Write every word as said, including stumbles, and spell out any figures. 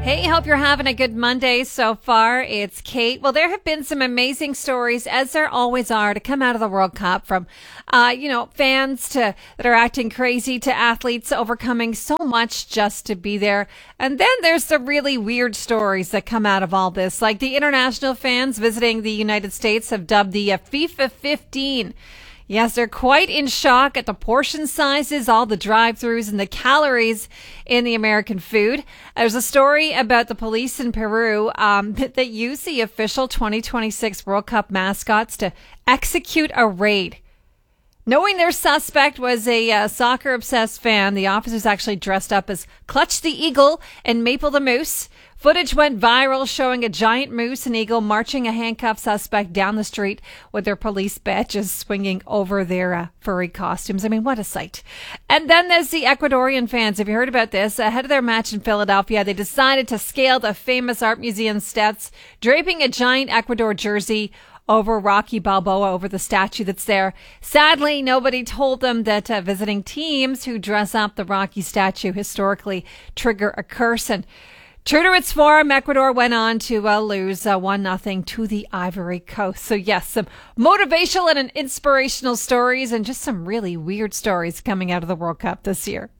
Hey, hope you're having a good Monday so far. It's Kate. Well, there have been some amazing stories, as there always are, to come out of the World Cup, from, uh, you know, fans to that are acting crazy to athletes overcoming so much just to be there. And then there's the really weird stories that come out of all this, like the international fans visiting the United States have dubbed the uh, FIFA fifteen. Yes, they're quite in shock at the portion sizes, all the drive-thrus, and the calories in the American food. There's a story about the police in Peru um, that use the official twenty twenty-six World Cup mascots to execute a raid. Knowing their suspect was a uh, soccer-obsessed fan, the officers actually dressed up as Clutch the Eagle and Maple the Moose. Footage went viral showing a giant moose and eagle marching a handcuffed suspect down the street with their police badges swinging over their uh, furry costumes. I mean, what a sight. And then there's the Ecuadorian fans. Have you heard about this? Ahead of their match in Philadelphia, they decided to scale the famous art museum steps, draping a giant Ecuador jersey over Rocky Balboa, over the statue that's there. Sadly, nobody told them that uh, visiting teams who dress up the Rocky statue historically trigger a curse. And true to its form, Ecuador went on to uh, lose uh, one nothing to the Ivory Coast. So yes, some motivational and inspirational stories and just some really weird stories coming out of the World Cup this year.